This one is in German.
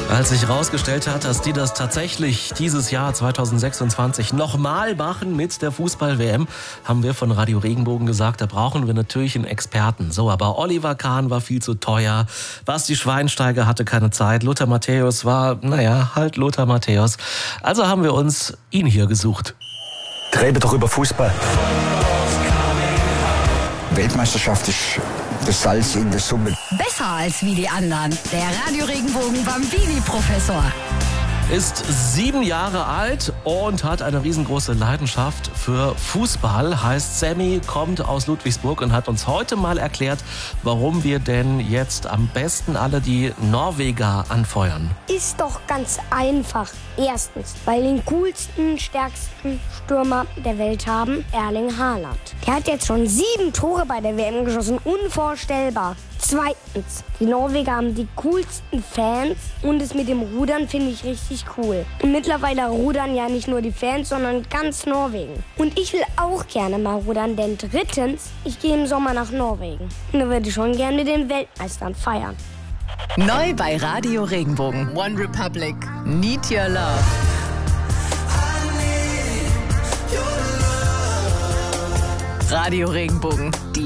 Als sich herausgestellt hat, dass die das tatsächlich dieses Jahr 2026 nochmal machen mit der Fußball-WM, haben wir von Radio Regenbogen gesagt, da brauchen wir natürlich einen Experten. So, aber Oliver Kahn war viel zu teuer, Basti Schweinsteiger hatte keine Zeit, Lothar Matthäus war, halt Lothar Matthäus. Also haben wir uns ihn hier gesucht. Rede doch über Fußball. Weltmeisterschaft ist das Salz in der Suppe. Besser als wie die anderen. Der Radio Regenbogen Bambini-Professor. Ist 7 Jahre alt und hat eine riesengroße Leidenschaft für Fußball. Heißt Sammy, kommt aus Ludwigsburg und hat uns heute mal erklärt, warum wir denn jetzt am besten alle die Norweger anfeuern. Ist doch ganz einfach. Erstens, weil wir den coolsten, stärksten Stürmer der Welt haben, Erling Haaland. Der hat jetzt schon 7 Tore bei der WM geschossen. Unvorstellbar. Zweitens, die Norweger haben die coolsten Fans und das mit dem Rudern finde ich richtig cool. Und mittlerweile rudern ja nicht nur die Fans, sondern ganz Norwegen. Und ich will auch gerne mal rudern, denn drittens, ich gehe im Sommer nach Norwegen. Und da würde ich schon gerne mit den Weltmeistern feiern. Neu bei Radio Regenbogen. One Republic. Need Your Love. Radio Regenbogen. Die